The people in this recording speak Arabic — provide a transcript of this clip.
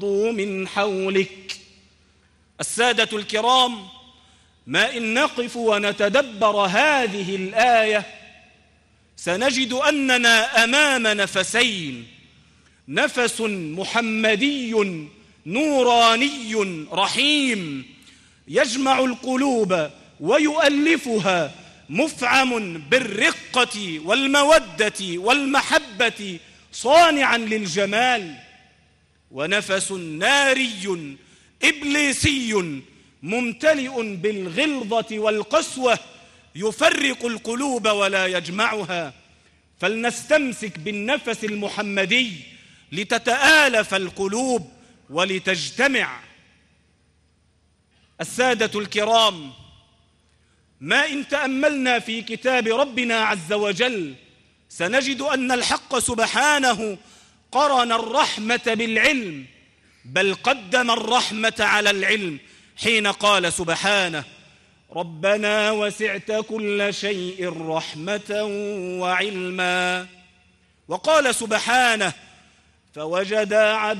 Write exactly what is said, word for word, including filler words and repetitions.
من حولك. السادة الكرام، ما إن نقف ونتدبر هذه الآية سنجد أننا أمام نفسين: نفس محمدي نوراني رحيم يجمع القلوب ويؤلفها، مفعم بالرقة والمودة والمحبة، صانعا للجمال. ونفس ناري إبليسي ممتلئ بالغلظة والقسوة يفرق القلوب ولا يجمعها. فلنستمسك بالنفس المحمدي لتتآلف القلوب ولتجتمع. السادة الكرام، ما إن تأملنا في كتاب ربنا عز وجل سنجد أن الحق سبحانه قرن الرحمة بالعلم، بل قدم الرحمة على العلم حين قال سبحانه: ربنا وسعت كل شيء رحمة وعلما. وقال سبحانه: فوجدا عبدا